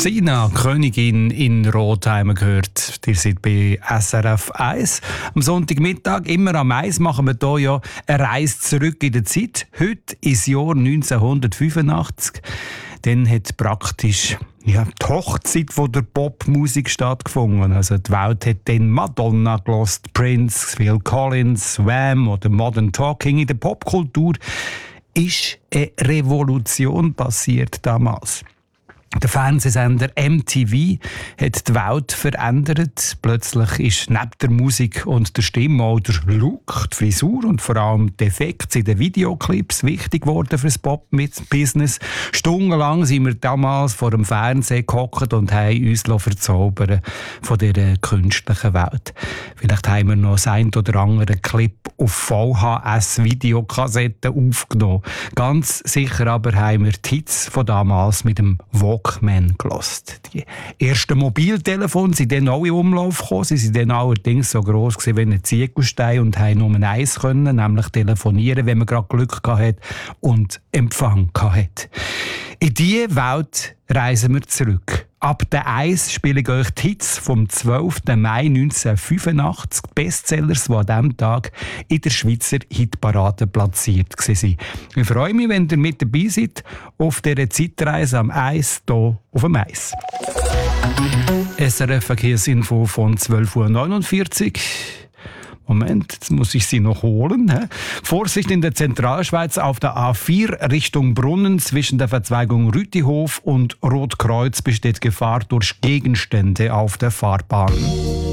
Sina, Königin in Rothheim gehört. Ihr seid bei SRF 1. Am Sonntagmittag, immer am 1, machen wir hier ja eine Reise zurück in der Zeit. Heute ins Jahr 1985. Dann hat praktisch die Hochzeit von der Popmusik stattgefunden. Also die Welt hat dann Madonna gehört, Prince, Phil Collins, Wham oder Modern Talking. In der Popkultur ist eine Revolution passiert damals. Der Fernsehsender MTV hat die Welt verändert. Plötzlich ist neben der Musik und der Stimme auch der Look, die Frisur und vor allem die Effekte in den Videoclips wichtig geworden für das Pop-Business. Stundenlang sind wir damals vor dem Fernsehen gehockt und haben uns verzaubern von dieser künstlichen Welt. Vielleicht haben wir noch das ein oder andere Clip auf VHS-Videokassetten aufgenommen. Ganz sicher aber haben wir die Hits von damals mit dem Walkman gehört. Die ersten Mobiltelefone sind dann auch in Umlauf gekommen. Sie waren dann allerdings so gross wie ein Ziegelstein und haben nur eins können, nämlich telefonieren, wenn man gerade Glück hatte und Empfang hatte. In diese Welt reisen wir zurück. Ab der 1 spiele ich euch die Hits vom 12. Mai 1985, die Bestsellers, die an diesem Tag in der Schweizer Hitparade platziert waren. Ich freue mich, wenn ihr mit dabei seid auf dieser Zeitreise am 1 hier auf dem Eis. SRF Verkehrsinfo von 12.49 Uhr. Moment, jetzt muss ich sie noch holen. Vorsicht in der Zentralschweiz auf der A4 Richtung Brunnen zwischen der Verzweigung Rütihof und Rotkreuz besteht Gefahr durch Gegenstände auf der Fahrbahn.